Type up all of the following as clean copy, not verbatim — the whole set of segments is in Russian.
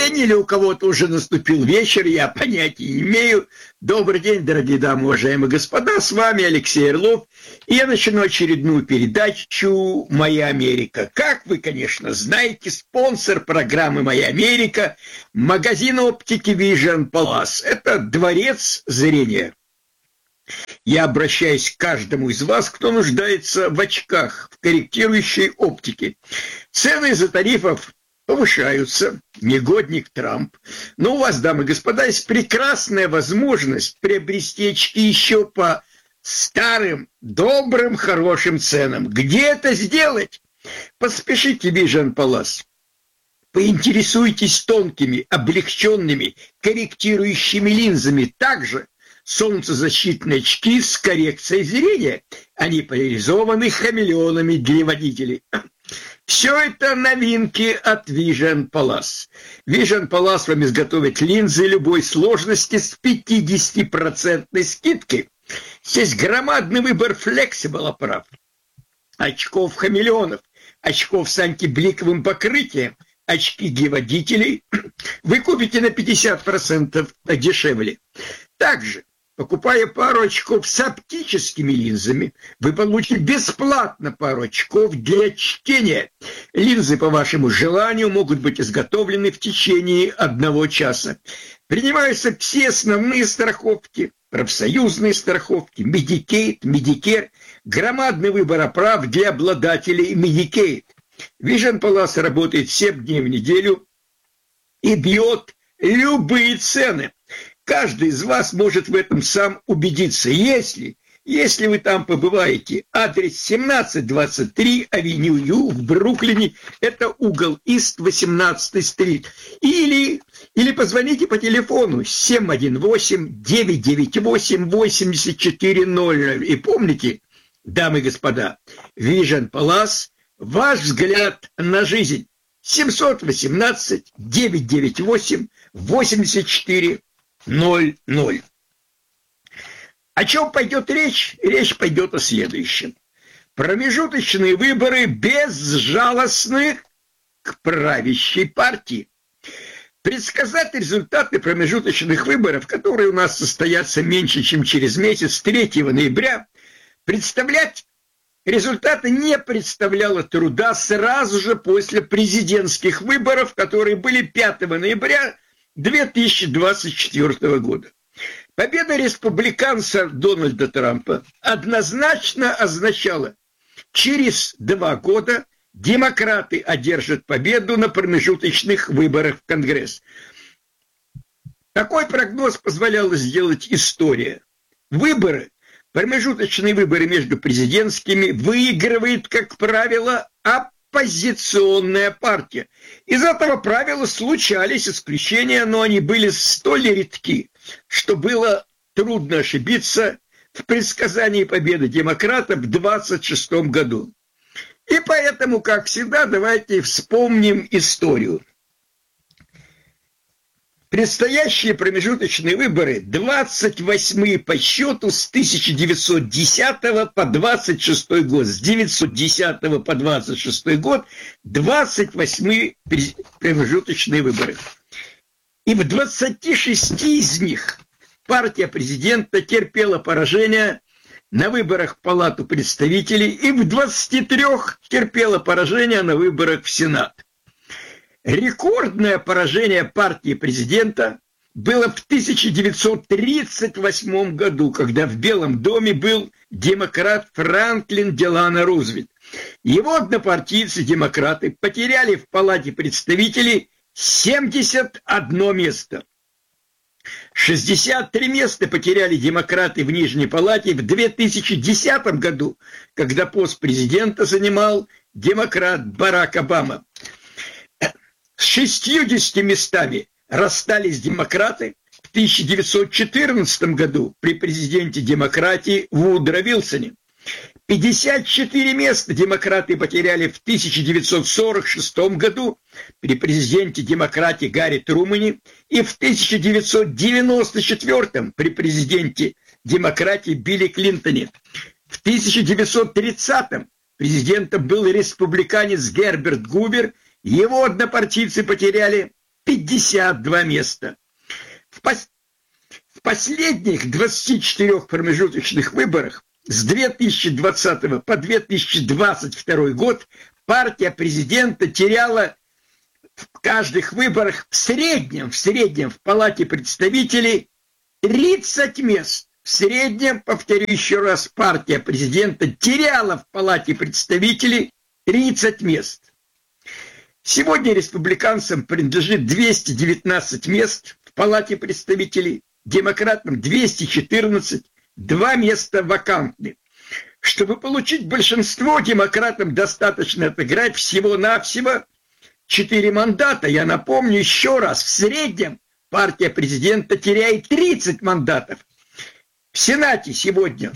день или у кого-то уже наступил вечер, я понятия не имею. Добрый день, дорогие дамы, уважаемые господа, с вами Алексей Орлов, и я начну очередную передачу «Моя Америка». Как вы, конечно, знаете, спонсор программы «Моя Америка» – магазин оптики Vision Palace. Это дворец зрения. Я обращаюсь к каждому из вас, кто нуждается в очках, в корректирующей оптике. Цены из-за тарифов повышаются, негодник Трамп. Но у вас, дамы и господа, есть прекрасная возможность приобрести очки еще по старым, добрым, хорошим ценам. Где это сделать? Поспешите в Vision Palace. Поинтересуйтесь тонкими, облегченными, корректирующими линзами. Также солнцезащитные очки с коррекцией зрения. Они поляризованы хамелеонами для водителей. Все это новинки от Vision Palace. Vision Palace вам изготовит линзы любой сложности с 50% скидкой. Здесь громадный выбор флексибл оправ, очков хамелеонов, очков с антибликовым покрытием, очки для водителей. Вы купите на 50% дешевле. Также, покупая пару очков с оптическими линзами, вы получите бесплатно пару очков для чтения. Линзы по вашему желанию могут быть изготовлены в течение 1 часа. Принимаются все основные страховки, профсоюзные страховки, Medicaid, Medicare, громадный выбор оправ для обладателей Medicaid. Vision Palace работает 7 дней в неделю и бьет любые цены. Каждый из вас может в этом сам убедиться, если вы там побываете. Адрес 1723 Авеню Ю в Бруклине, это угол Ист 18-й стрит. Или позвоните по телефону 718-998-8400. И помните, дамы и господа, Vision Palace – ваш взгляд на жизнь. 718-998-8400. О чем пойдет речь? Речь пойдет о следующем. Промежуточные выборы безжалостны к правящей партии. Предсказать результаты промежуточных выборов, которые у нас состоятся меньше, чем через месяц, 3 ноября, представлять результаты не представляло труда сразу же после президентских выборов, которые были 5 ноября 2024 года. Победа республиканца Дональда Трампа однозначно означала, через 2 года демократы одержат победу на промежуточных выборах в Конгресс. Такой прогноз позволяла сделать история. Промежуточные выборы между президентскими выигрывает, как правило, оппозиционная партия. Из этого правила случались исключения, но они были столь редки, что было трудно ошибиться в предсказании победы демократов в 26 году. И поэтому, как всегда, давайте вспомним историю. Предстоящие промежуточные выборы, 28-е по счету с 1910 по 26 год, с 910 по 26 год, 28-е промежуточные выборы. И в 26 из них партия президента терпела поражение на выборах в Палату представителей, и в 23 терпела поражение на выборах в Сенат. Рекордное поражение партии президента было в 1938 году, когда в Белом доме был демократ Франклин Делано Рузвельт. Его однопартийцы-демократы потеряли в Палате представителей 71 место. 63 места потеряли демократы в Нижней Палате в 2010 году, когда пост президента занимал демократ Барак Обама. С 60 местами расстались демократы в 1914 году при президенте демократии Вудро Вилсоне. 54 места демократы потеряли в 1946 году при президенте демократии Гарри Трумэне и в 1994 при президенте демократии Билли Клинтоне. В 1930 президентом был республиканец Герберт Гувер, его однопартийцы потеряли 52 места. В последних 24 промежуточных выборах с 2020 по 2022 год партия президента теряла в каждых выборах в среднем в Палате представителей 30 мест. В среднем, повторю еще раз, партия президента теряла в Палате представителей 30 мест. Сегодня республиканцам принадлежит 219 мест в Палате представителей, демократам 214, 2 места вакантны. Чтобы получить большинство, демократам достаточно отыграть всего-навсего 4 мандата. Я напомню еще раз, в среднем партия президента теряет 30 мандатов. В Сенате сегодня,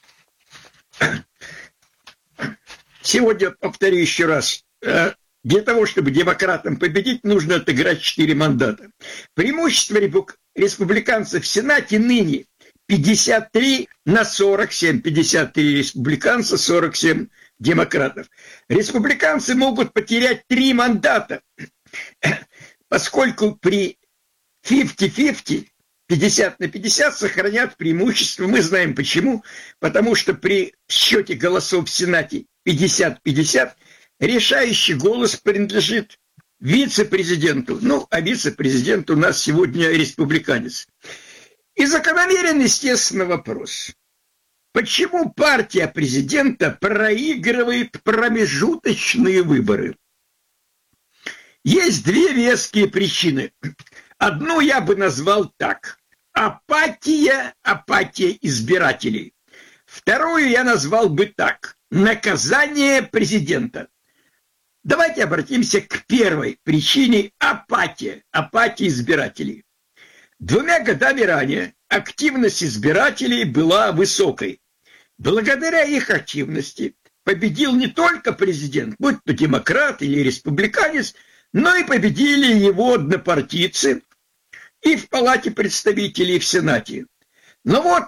повторю еще раз, для того, чтобы демократам победить, нужно отыграть 4 мандата. Преимущество республиканцев в Сенате ныне 53 на 47. 53 республиканца, 47 демократов. Республиканцы могут потерять 3 мандата, поскольку при 50-50, 50 на 50 сохранят преимущество. Мы знаем почему. Потому что при счете голосов в Сенате 50-50 решающий голос принадлежит вице-президенту. А вице-президент у нас сегодня республиканец. И закономерен, естественно, вопрос. Почему партия президента проигрывает промежуточные выборы? Есть 2 веские причины. Одну я бы назвал так. Апатия избирателей. Вторую я назвал бы так. Наказание президента. Давайте обратимся к первой причине – апатия избирателей. 2 годами ранее активность избирателей была высокой. Благодаря их активности победил не только президент, будь то демократ или республиканец, но и победили его однопартийцы и в Палате представителей, и в Сенате. Но вот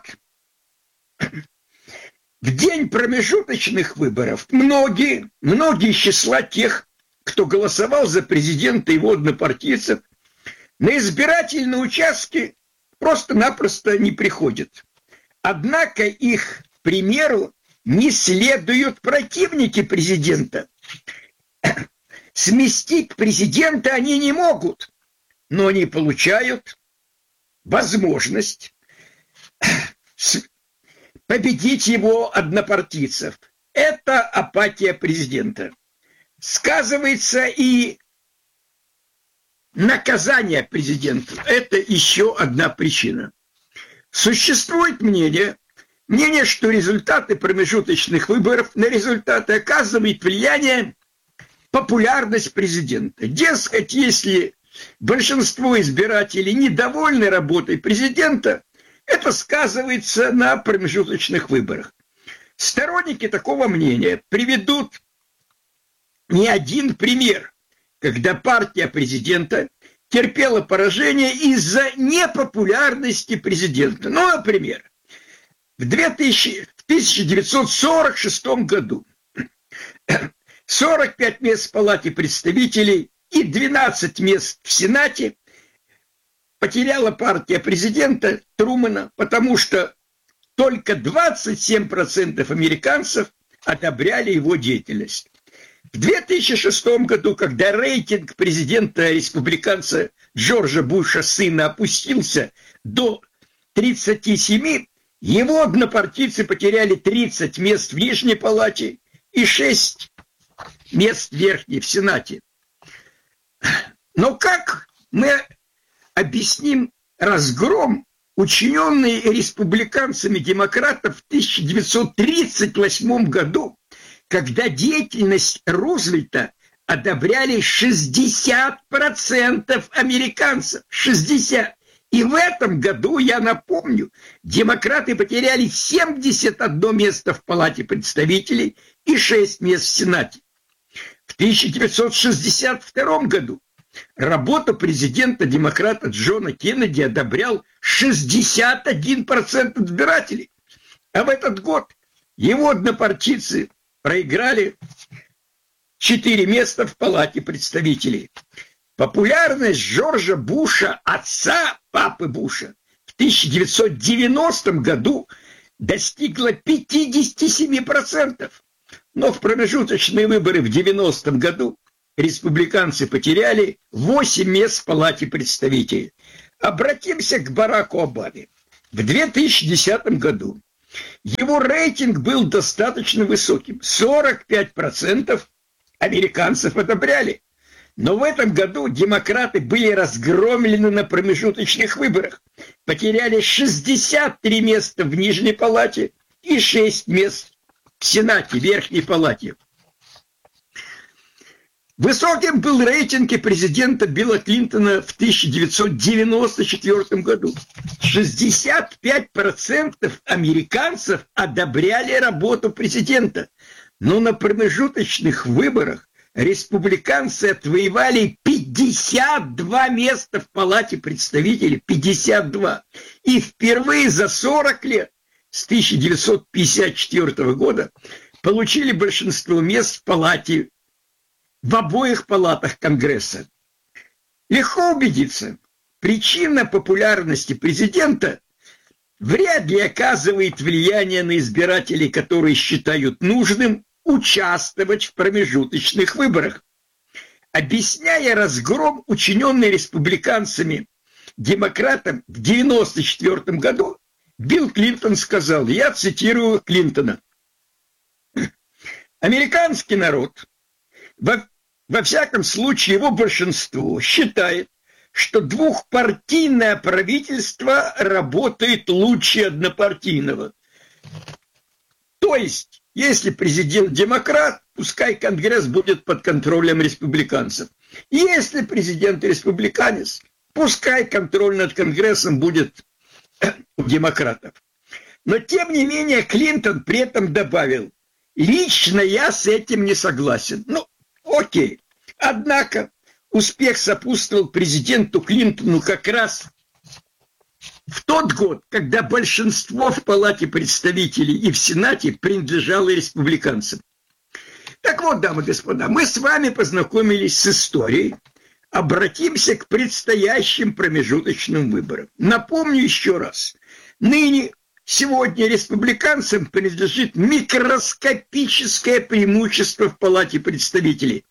в день промежуточных выборов многие из числа тех, кто голосовал за президента и его однопартийцев, на избирательные участки просто-напросто не приходят. Однако их примеру не следуют противники президента. Сместить президента они не могут, но они получают возможность победить его однопартийцев. Это апатия президента. Сказывается и наказание президенту. Это еще одна причина. Существует мнение, что результаты промежуточных выборов на результаты оказывает влияние популярность президента. Дескать, если большинство избирателей недовольны работой президента, это сказывается на промежуточных выборах. Сторонники такого мнения приведут не один пример, когда партия президента терпела поражение из-за непопулярности президента. Например, в 1946 году 45 мест в Палате представителей и 12 мест в Сенате потеряла партия президента Трумэна, потому что только 27% американцев одобряли его деятельность. В 2006 году, когда рейтинг президента-республиканца Джорджа Буша сына опустился до 37, его однопартийцы потеряли 30 мест в Нижней Палате и 6 мест в Верхней в Сенате. Но как мы объясним разгром, учиненный республиканцами демократов в 1938 году, когда деятельность Рузвельта одобряли 60% американцев? 60%. И в этом году, я напомню, демократы потеряли 71 место в Палате представителей и 6 мест в Сенате. В 1962 году работу президента-демократа Джона Кеннеди одобрял 61% избирателей. А в этот год его однопартийцы проиграли 4 места в Палате представителей. Популярность Джорджа Буша, отца папы Буша, в 1990 году достигла 57%. Но в промежуточные выборы в 90 году республиканцы потеряли 8 мест в Палате представителей. Обратимся к Бараку Обаме. В 2010 году его рейтинг был достаточно высоким. 45% американцев одобряли. Но в этом году демократы были разгромлены на промежуточных выборах. Потеряли 63 места в Нижней Палате и 6 мест в Сенате, Верхней Палате. Высоким был рейтинг и президента Билла Клинтона в 1994 году. 65% американцев одобряли работу президента. Но на промежуточных выборах республиканцы отвоевали 52 места в Палате представителей. 52. И впервые за 40 лет, с 1954 года, получили большинство мест в Палате, в обоих палатах Конгресса. Легко убедиться, причина популярности президента вряд ли оказывает влияние на избирателей, которые считают нужным участвовать в промежуточных выборах. Объясняя разгром, учиненный республиканцами демократам в 1994 году, Билл Клинтон сказал, я цитирую Клинтона: «Американский народ, во всяком случае его большинство, считает, что двухпартийное правительство работает лучше однопартийного. То есть, если президент демократ, пускай Конгресс будет под контролем республиканцев. Если президент республиканец, пускай контроль над Конгрессом будет у демократов». Но, тем не менее, Клинтон при этом добавил, лично я с этим не согласен. Ну, окей. Однако успех сопутствовал президенту Клинтону как раз в тот год, когда большинство в Палате представителей и в Сенате принадлежало республиканцам. Так вот, дамы и господа, мы с вами познакомились с историей. Обратимся к предстоящим промежуточным выборам. Напомню еще раз. Сегодня республиканцам принадлежит микроскопическое преимущество в Палате представителей.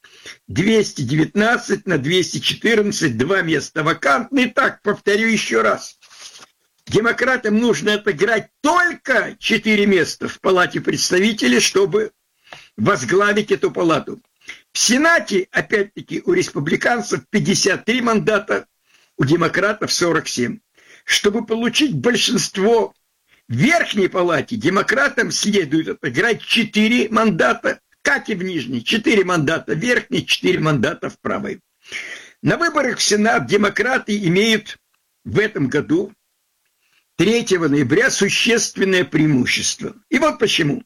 219 на 214, 2 места вакантные. Так, повторю еще раз. Демократам нужно отыграть только 4 места в Палате представителей, чтобы возглавить эту палату. В Сенате, опять-таки, у республиканцев 53 мандата, у демократов 47. Чтобы получить большинство в Верхней Палате, демократам следует отыграть 4 мандата, как и в Нижней. 4 мандата в Верхней, 4 мандата в Правой. На выборах в Сенат демократы имеют в этом году 3 ноября существенное преимущество. И вот почему.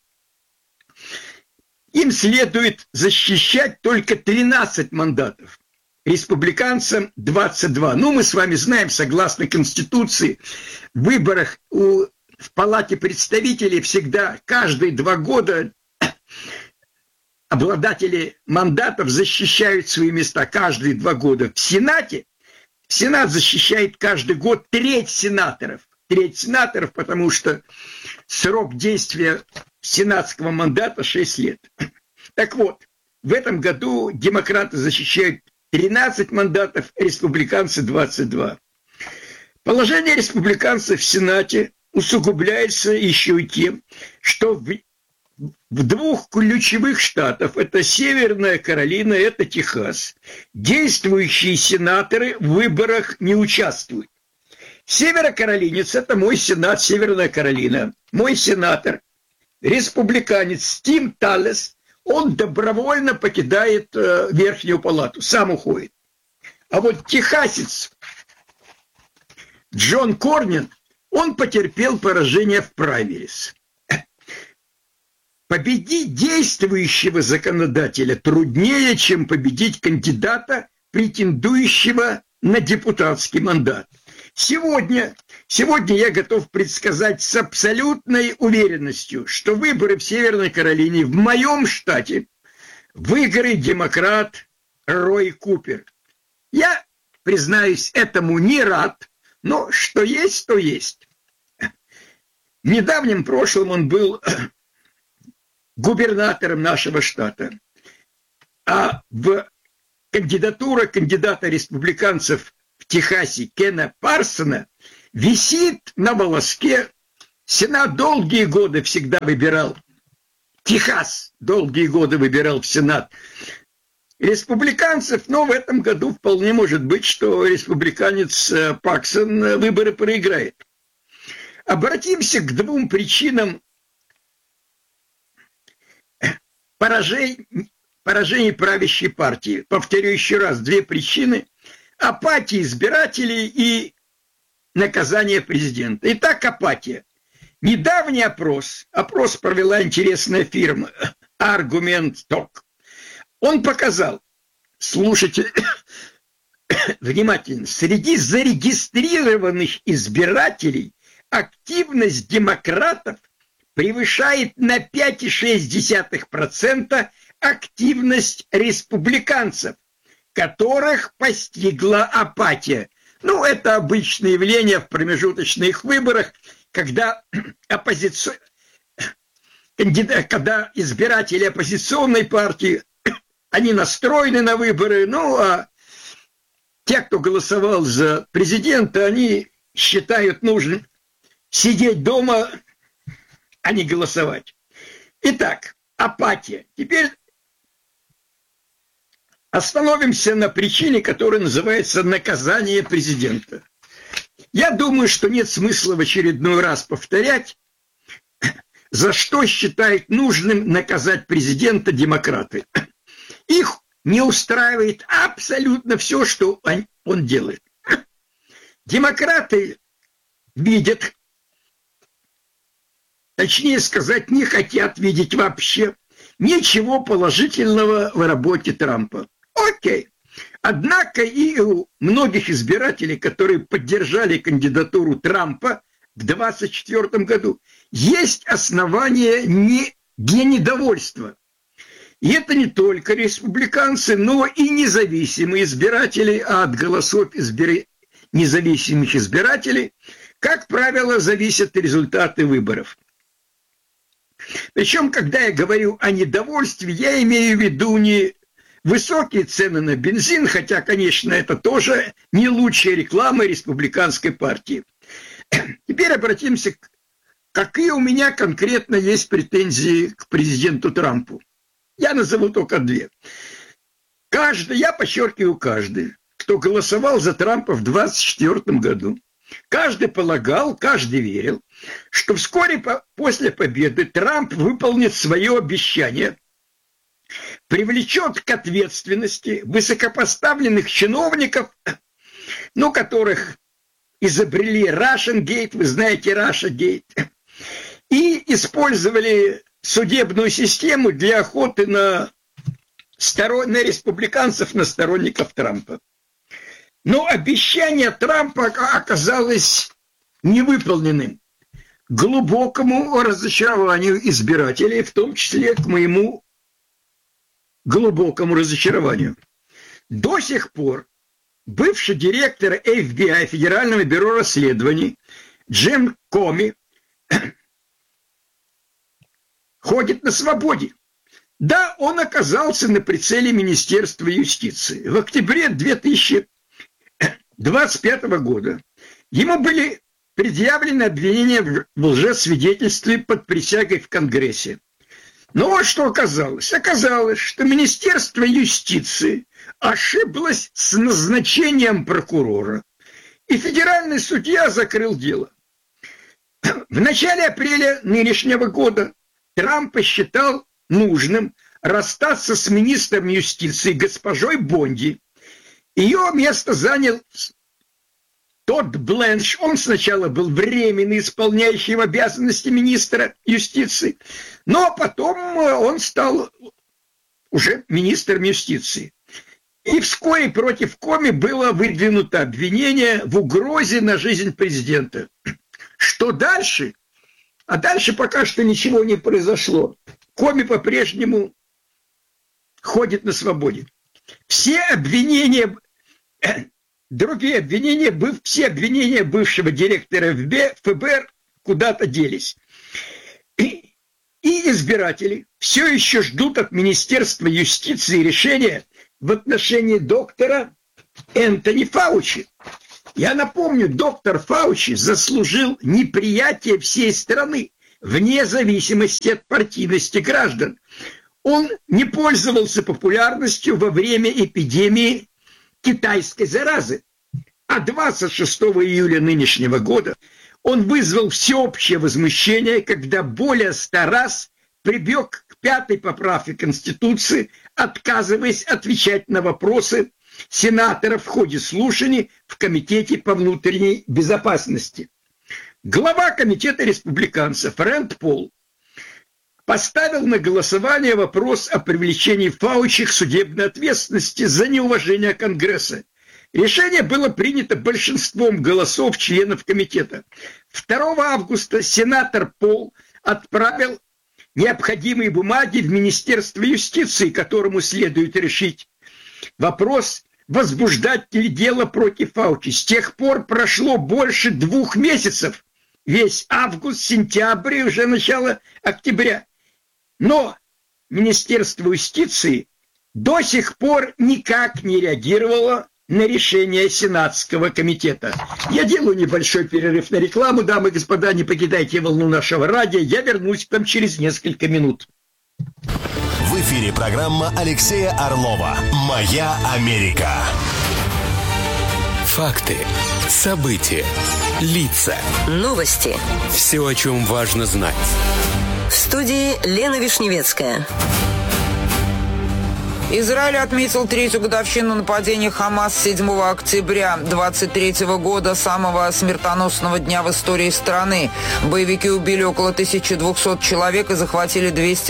Им следует защищать только 13 мандатов. Республиканцам 22. Ну, мы с вами знаем, согласно Конституции, в выборах в Палате представителей всегда каждые 2 года обладатели мандатов защищают свои места каждые 2 года. В Сенате Сенат защищает каждый год треть сенаторов. Треть сенаторов, потому что срок действия сенатского мандата 6 лет. Так вот, в этом году демократы защищают 13 мандатов, республиканцы 22. Положение республиканцев в Сенате усугубляется еще и тем, что в 2 ключевых штатах, это Северная Каролина, это Техас, действующие сенаторы в выборах не участвуют. Северокаролинец, это мой сенат, Северная Каролина, мой сенатор, республиканец Тим Таллес, он добровольно покидает Верхнюю Палату, сам уходит. А вот техасец Джон Корнин, он потерпел поражение в праймерис. Победить действующего законодателя труднее, чем победить кандидата, претендующего на депутатский мандат. Сегодня я готов предсказать с абсолютной уверенностью, что выборы в Северной Каролине, в моем штате, выиграет демократ Рой Купер. Я, признаюсь, этому не рад, но что есть, то есть. В недавнем прошлом он был губернатором нашего штата, а кандидата республиканцев в Техасе Кена Парсона висит на волоске. Сенат долгие годы всегда выбирал, Техас долгие годы выбирал в Сенат республиканцев, но в этом году вполне может быть, что республиканец Парсон выборы проиграет. Обратимся к двум причинам поражений правящей партии. Повторю еще раз, две причины: апатия избирателей и наказание президента. Итак, апатия. Недавний опрос провела интересная фирма Argument Talk. Он показал, слушайте внимательно, среди зарегистрированных избирателей активность демократов превышает на 5,6% активность республиканцев, которых постигла апатия. Ну, это обычное явление в промежуточных выборах, когда избиратели оппозиционной партии, они настроены на выборы, ну, а те, кто голосовал за президента, они считают нужным сидеть дома, а не голосовать. Итак, апатия. Теперь остановимся на причине, которая называется наказание президента. Я думаю, что нет смысла в очередной раз повторять, за что считают нужным наказать президента демократы. Их не устраивает абсолютно все, что он делает. Демократы видят, точнее сказать, не хотят видеть вообще ничего положительного в работе Трампа. Окей. Однако и у многих избирателей, которые поддержали кандидатуру Трампа в 2024 году, есть основания для недовольства. И это не только республиканцы, но и независимые избиратели, а от голосов независимых избирателей, как правило, зависят результаты выборов. Причем, когда я говорю о недовольстве, я имею в виду не высокие цены на бензин, хотя, конечно, это тоже не лучшая реклама республиканской партии. Теперь обратимся, какие у меня конкретно есть претензии к президенту Трампу. Я назову только две. Я подчеркиваю, каждый, кто голосовал за Трампа в 2024 году, каждый полагал, каждый верил, что вскоре после победы Трамп выполнит свое обещание, привлечет к ответственности высокопоставленных чиновников, которых изобрели Russian-Gate, вы знаете Russia-Gate, и использовали судебную систему для охоты на республиканцев, на сторонников Трампа. Но обещание Трампа оказалось невыполненным, к глубокому разочарованию избирателей, в том числе к моему глубокому разочарованию. До сих пор бывший директор FBI, Федерального бюро расследований, Джим Коми, ходит на свободе. Да, он оказался на прицеле Министерства юстиции. В октябре 2025 года ему были предъявлены обвинения в лжесвидетельстве под присягой в Конгрессе. Но вот что оказалось. Оказалось, что Министерство юстиции ошиблось с назначением прокурора, и федеральный судья закрыл дело. В начале апреля нынешнего года Трамп посчитал нужным расстаться с министром юстиции госпожой Бонди. Ее место занял Тодд Бленч. Он сначала был временно исполняющим обязанности министра юстиции, но потом он стал уже министром юстиции. И вскоре против Коми было выдвинуто обвинение в угрозе на жизнь президента. Что дальше? А дальше пока что ничего не произошло. Коми по-прежнему ходит на свободе. Все обвинения Другие обвинения, все обвинения бывшего директора ФБР куда-то делись. И избиратели все еще ждут от Министерства юстиции решения в отношении доктора Энтони Фаучи. Я напомню, доктор Фаучи заслужил неприятие всей страны, вне зависимости от партийности граждан. Он не пользовался популярностью во время эпидемии китайской заразы. А 26 июля нынешнего года он вызвал всеобщее возмущение, когда более 100 раз прибег к 5-й поправке Конституции, отказываясь отвечать на вопросы сенаторов в ходе слушаний в Комитете по внутренней безопасности. Глава комитета республиканцев Рэнд Пол поставил на голосование вопрос о привлечении Фаучи к судебной ответственности за неуважение Конгресса. Решение было принято большинством голосов членов комитета. 2 августа сенатор Пол отправил необходимые бумаги в Министерство юстиции, которому следует решить вопрос, возбуждать ли дело против Фаучи. С тех пор прошло больше 2 месяцев. Весь август, сентябрь и уже начало октября. Но Министерство юстиции до сих пор никак не реагировало на решение Сенатского комитета. Я делаю небольшой перерыв на рекламу. Дамы и господа, не покидайте волну нашего радио. Я вернусь к вам через несколько минут. В эфире программа Алексея Орлова «Моя Америка». Факты, события, лица. Новости. Все, о чем важно знать. В студии Лена Вишневецкая. Израиль отметил 3-ю годовщину нападения Хамас 7 октября 23 года, самого смертоносного дня в истории страны. Боевики убили около 1200 человек и захватили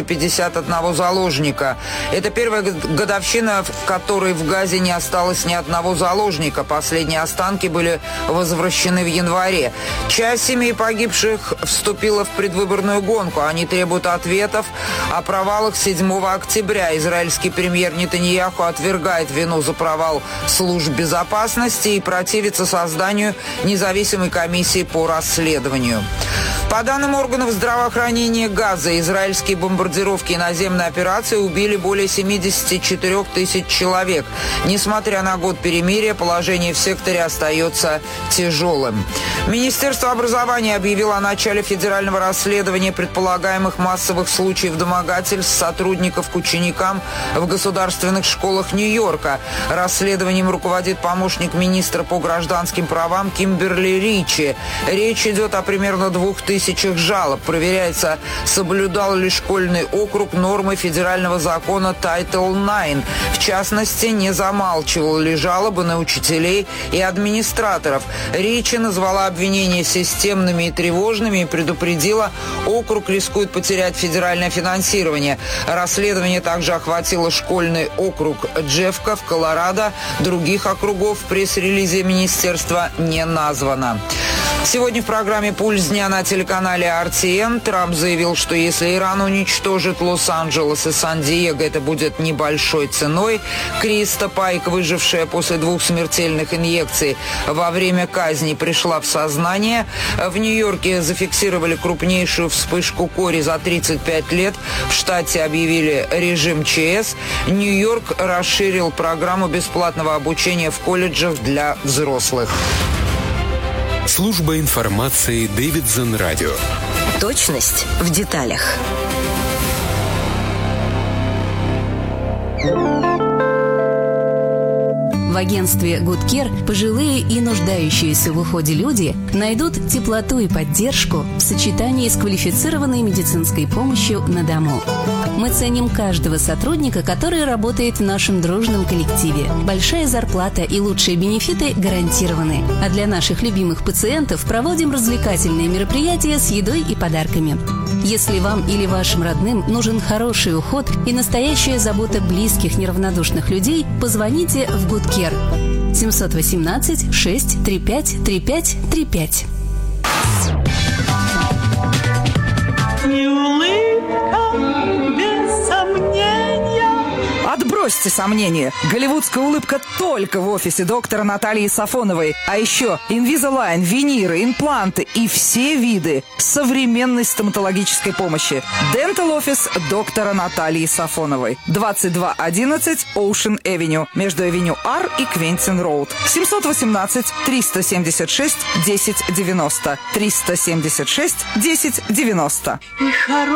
251 заложника. Это первая годовщина, в которой в Газе не осталось ни одного заложника. Последние останки были возвращены в январе. Часть семей погибших вступила в предвыборную гонку. Они требуют ответов о провалах 7 октября. Израильский премьер Нетаньяху отвергает вину за провал служб безопасности и противится созданию независимой комиссии по расследованию. По данным органов здравоохранения Газа, израильские бомбардировки и наземные операции убили более 74 тысяч человек. Несмотря на год перемирия, положение в секторе остается тяжелым. Министерство образования объявило о начале федерального расследования предполагаемых массовых случаев домогательств сотрудников к ученикам в государственных школах Нью-Йорка. Расследованием руководит помощник министра по гражданским правам Кимберли Ричи. Речь идет о примерно 2000 жалоб. Проверяется, соблюдал ли школьный округ нормы федерального закона Title IX. В частности, не замалчивал ли жалобы на учителей и администраторов. Ричи назвала обвинения системными и тревожными и предупредила, округ рискует потерять федеральное финансирование. Расследование также охватило школьный округ Джеффка в Колорадо. Других округов в пресс-релизе министерства не названо. Сегодня в программе «Пульс дня» на телеканале RTN Трамп заявил, что если Иран уничтожит Лос-Анджелес и Сан-Диего, это будет небольшой ценой. Криста Пайк, выжившая после 2 смертельных инъекций во время казни, пришла в сознание. В Нью-Йорке зафиксировали крупнейшую вспышку кори за 35 лет. В штате объявили режим ЧС. Нью-Йорк расширил программу бесплатного обучения в колледжах для взрослых. Служба информации Дэвидсон Радио. Точность в деталях. В агентстве Good Care пожилые и нуждающиеся в уходе люди найдут теплоту и поддержку в сочетании с квалифицированной медицинской помощью на дому. Мы ценим каждого сотрудника, который работает в нашем дружном коллективе. Большая зарплата и лучшие бенефиты гарантированы. А для наших любимых пациентов проводим развлекательные мероприятия с едой и подарками. Если вам или вашим родным нужен хороший уход и настоящая забота близких неравнодушных людей, позвоните в Good Care 718 635 3535. Бросьте сомнения. Голливудская улыбка только в офисе доктора Натальи Сафоновой. А еще Invisalign, виниры, импланты и все виды современной стоматологической помощи. Dental Office доктора Натальи Сафоновой. 2211 Ocean Avenue. Между Авеню Ар и Квентин Роуд. 718-376-1090. 376-1090.